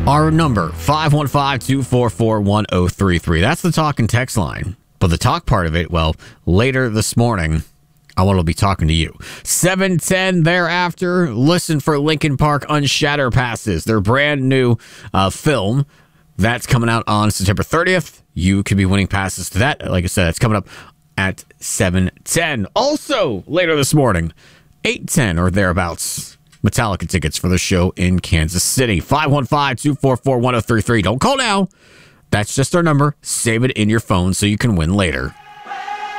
Our number, 515-244-1033. That's the talk and text line. But the talk part of it, well, later this morning, I want to be talking to you. 7:10 thereafter, listen for Linkin Park Unshatter Passes, their brand new film. That's coming out on September 30th. You could be winning passes to that. Like I said, it's coming up at 7:10. Also, later this morning, 8:10 or thereabouts, Metallica tickets for the show in Kansas City. 515-244-1033. Don't call now. That's just our number. Save it in your phone so you can win later.